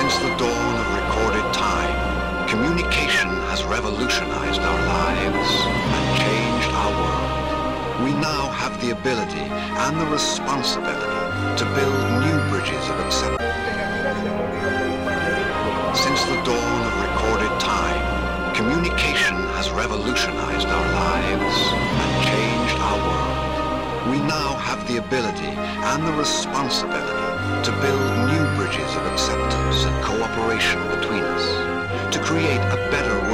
Since the dawn of recorded time, communication has revolutionized our lives and changed our world. We now have the ability and the responsibility to build new bridges of acceptance. Since the dawn of recorded time, communication has revolutionized our lives and changed our world. We now have the ability and the responsibility to build new bridges of acceptance and cooperation between us, to create a better world.